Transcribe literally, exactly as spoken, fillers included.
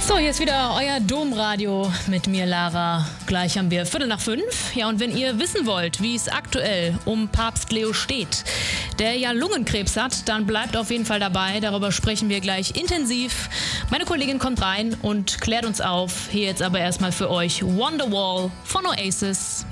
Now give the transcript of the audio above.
So, jetzt wieder euer Domradio mit mir, Lara. Gleich haben wir Viertel nach fünf. Ja, und wenn ihr wissen wollt, wie es aktuell um Papst Leo steht, der ja Lungenkrebs hat, dann bleibt auf jeden Fall dabei. Darüber sprechen wir gleich intensiv. Meine Kollegin kommt rein und klärt uns auf. Hier jetzt aber erstmal für euch Wonderwall von Oasis.